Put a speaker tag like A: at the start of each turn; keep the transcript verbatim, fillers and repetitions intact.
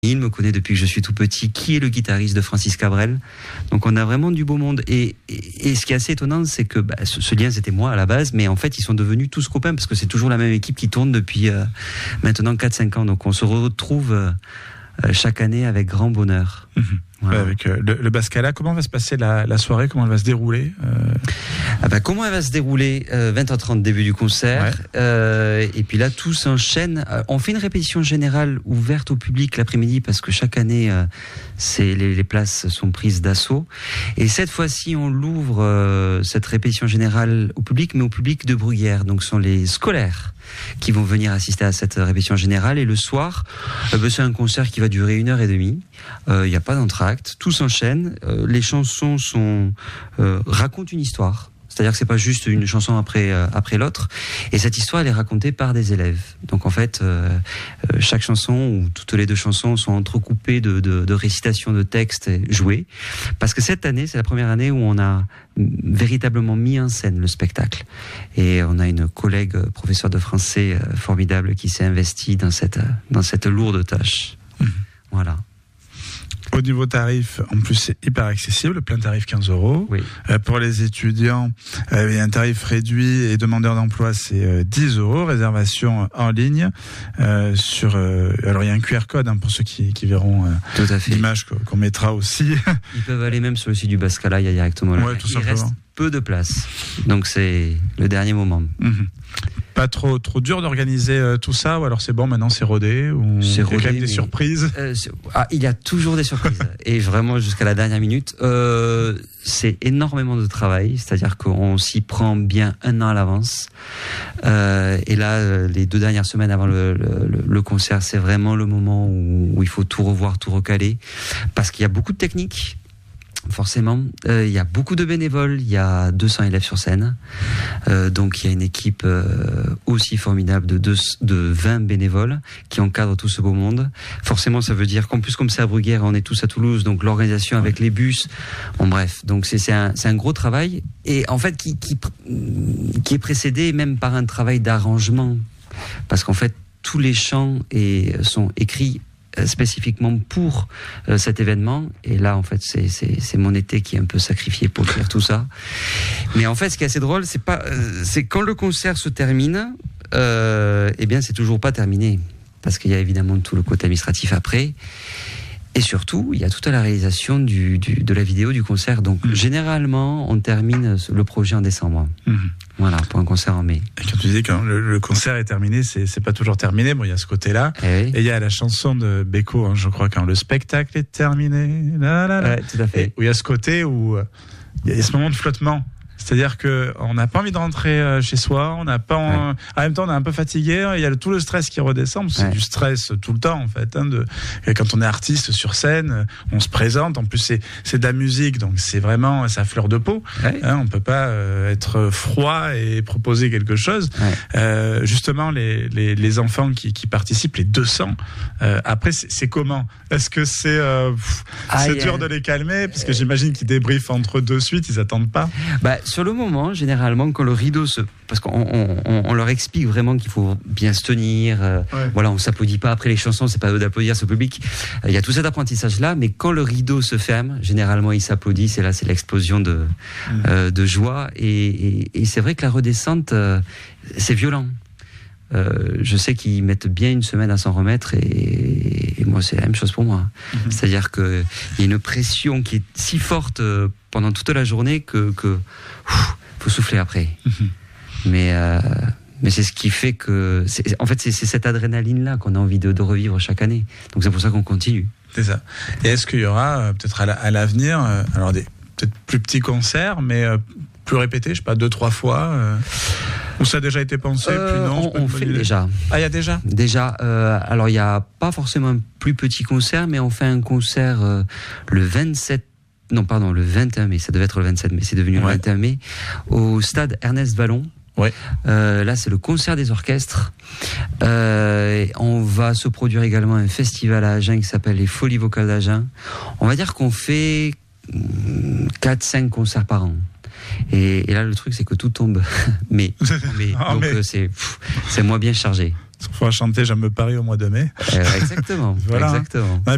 A: Il me connaît depuis que je suis tout petit, qui est le guitariste de Francis Cabrel. Donc on a vraiment du beau monde. Et, et, et ce qui est assez étonnant, c'est que bah, ce, ce lien, c'était moi à la base, mais en fait, ils sont devenus tous copains, parce que c'est toujours la même équipe qui tourne depuis euh, maintenant quatre cinq ans. Donc on se retrouve euh, chaque année avec grand bonheur.
B: Mmh.
A: Voilà.
B: Ouais, avec euh, le, le Bascala, comment va se passer la, la soirée, comment elle va se dérouler euh...
A: ah bah, comment elle va se dérouler euh, vingt heures trente, début du concert, ouais. euh, et puis là tout s'enchaîne. Euh, on fait une répétition générale ouverte au public l'après-midi, parce que chaque année euh, c'est, les, les places sont prises d'assaut, et cette fois-ci on l'ouvre, euh, cette répétition générale au public, mais au public de Bruguière. Donc ce sont les scolaires qui vont venir assister à cette répétition générale, et le soir euh, bah, c'est un concert qui va durer une heure et demie. Il euh, n'y a pas d'entracte, tout s'enchaîne, euh, les chansons sont, euh, racontent une histoire, c'est-à-dire que c'est pas juste une chanson après, euh, après l'autre, et cette histoire elle est racontée par des élèves. Donc en fait euh, euh, chaque chanson, ou toutes les deux chansons, sont entrecoupées de, de, de récitations de textes joués, parce que cette année c'est la première année où on a véritablement mis en scène le spectacle, et on a une collègue professeure de français euh, formidable qui s'est investie dans cette, dans cette lourde tâche. Mmh. Voilà.
B: Au niveau tarif, en plus, c'est hyper accessible, plein tarif quinze euros.
A: Oui.
B: Euh, pour les étudiants, euh, il y a un tarif réduit, et demandeurs d'emploi, c'est euh, dix euros. Réservation en ligne. Euh, sur, euh, alors, il y a un Q R code hein, pour ceux qui, qui verront euh, l'image qu'on mettra aussi.
A: Ils peuvent aller même sur le site du Bascala, il y a directement le
B: ouais, tout
A: Il
B: simplement.
A: reste peu de place, donc c'est le dernier moment.
B: Mmh. Pas trop trop dur d'organiser euh, tout ça, ou alors c'est bon, maintenant c'est rodé, ou
A: c'est rodé,
B: il y a quand même des
A: mais...
B: surprises
A: euh, ah, il y a toujours des surprises, et vraiment jusqu'à la dernière minute. Euh, c'est énormément de travail, c'est-à-dire qu'on s'y prend bien un an à l'avance. Euh, et là, les deux dernières semaines avant le, le, le concert, c'est vraiment le moment où, où il faut tout revoir, tout recaler, parce qu'il y a beaucoup de techniques. Forcément, euh, il y a beaucoup de bénévoles, il y a deux cents élèves sur scène, euh, donc il y a une équipe euh, aussi formidable de, deux, de vingt bénévoles qui encadrent tout ce beau monde. Forcément, ça veut dire qu'en plus, comme c'est à Bruguière, on est tous à Toulouse, donc l'organisation avec les bus, bon bref, donc c'est, c'est, un, c'est un gros travail, et en fait qui, qui, qui est précédé même par un travail d'arrangement, parce qu'en fait tous les chants et, sont écrits spécifiquement pour euh, cet événement, et là en fait c'est, c'est, c'est mon été qui est un peu sacrifié pour faire tout ça. Mais en fait ce qui est assez drôle, c'est pas euh, c'est quand le concert se termine, euh, eh bien c'est toujours pas terminé, parce qu'il y a évidemment tout le côté administratif après, et surtout il y a toute la réalisation du, du, de la vidéo du concert. Donc mmh. généralement on termine le projet en décembre. Mmh. Voilà, pour un concert en mai.
B: Et quand tu disais que le, le concert est terminé, c'est, c'est pas toujours terminé. Bon, il y a ce côté-là.
A: Eh oui.
B: Et il y a la chanson de Beko, hein, je crois, quand le spectacle est terminé. Là, là, là.
A: Ouais, tout à fait.
B: Et où il y a ce côté où euh, il y a ce moment de flottement. C'est-à-dire que on n'a pas envie de rentrer euh, chez soi, on n'a pas, en... Ouais. en même temps on est un peu fatigué. Il y a le, tout le stress qui redescend. C'est ouais. du stress tout le temps en fait. Hein, de... Et quand on est artiste sur scène, on se présente. En plus c'est c'est de la musique, donc c'est vraiment sa fleur de peau. Ouais. Hein, on peut pas euh, être froid et proposer quelque chose. Ouais. Euh, justement les, les les enfants qui qui participent, les deux cents. Euh, après c'est, c'est comment? Est-ce que c'est euh, pff, ah, c'est yeah. dur de les calmer, parce que j'imagine qu'ils débriefent entre deux suites, ils attendent pas.
A: Bah, sur le moment, généralement, quand le rideau se... Parce qu'on on, on, on leur explique vraiment qu'il faut bien se tenir. Euh, ouais. Voilà, on ne s'applaudit pas après les chansons, c'est pas à eux d'applaudir, c'est au public. Il euh, y a tout cet apprentissage-là, mais quand le rideau se ferme, généralement, ils s'applaudissent, et là, c'est l'explosion de, mmh. euh, de joie. Et, et, et c'est vrai que la redescente, euh, c'est violent. Euh, je sais qu'ils mettent bien une semaine à s'en remettre, et, et moi c'est la même chose pour moi. Mmh. C'est-à-dire qu'il y a une pression qui est si forte euh, pendant toute la journée que, que ouf, faut souffler après. Mmh. Mais euh, mais c'est ce qui fait que c'est, en fait c'est, c'est cette adrénaline là qu'on a envie de, de revivre chaque année. Donc c'est pour ça qu'on continue.
B: C'est ça. Et est-ce qu'il y aura euh, peut-être à, la, à l'avenir euh, alors des peut-être plus petits concerts, mais euh, plus répétés, je sais pas, deux trois fois euh... Ou ça a déjà été pensé,
A: euh,
B: puis non,
A: on, on fait déjà.
B: Ah, il y a déjà
A: Déjà. Euh, alors, il n'y a pas forcément un plus petit concert, mais on fait un concert euh, le vingt-sept... Non, pardon, le vingt et un mai. Ça devait être le vingt-sept mai. C'est devenu ouais. le vingt et un mai. Au stade Ernest Vallon.
B: Ouais.
A: Euh, là, c'est le concert des orchestres. Euh, on va se produire également un festival à Agen qui s'appelle les Folies Vocales d'Agen. On va dire qu'on fait quatre cinq concerts par an. Et, et là, le truc, c'est que tout tombe. mais, mais, ah, donc, mais... Euh, c'est, pff, c'est moi bien chargé.
B: Il faudra chanter J'aime me Paris au mois de mai.
A: Euh, exactement. Voilà. Exactement.